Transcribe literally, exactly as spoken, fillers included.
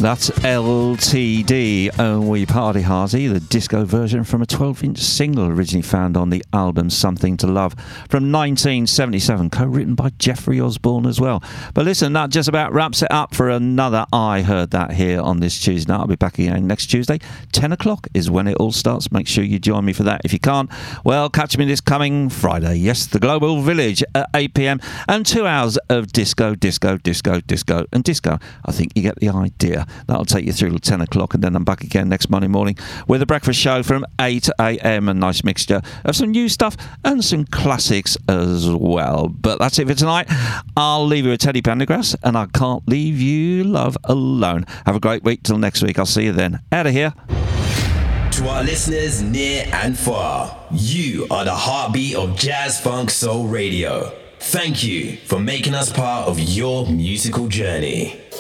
That's L T D, Oh We Party Hardy, the disco version from a twelve-inch single originally found on the album Something to Love from nineteen seventy-seven, co-written by Jeffrey Osborne as well. But listen, that just about wraps it up for another I Heard That here on this Tuesday night. I'll be back again next Tuesday. ten o'clock is when it all starts. Make sure you join me for that. If you can't, well, catch me this coming Friday. Yes, the Global Village at eight p.m. and two hours of disco, disco, disco, disco and disco. I think you get the idea. That'll take you through till ten o'clock, and then I'm back again next Monday morning with a breakfast show from eight a.m. A nice mixture of some new stuff and some classics as well. But that's it for tonight. I'll leave you with Teddy Pendergrass, and I can't leave you, love, alone. Have a great week till next week. I'll see you then. Out of here. To our listeners near and far, you are the heartbeat of Jazz Funk Soul Radio. Thank you for making us part of your musical journey.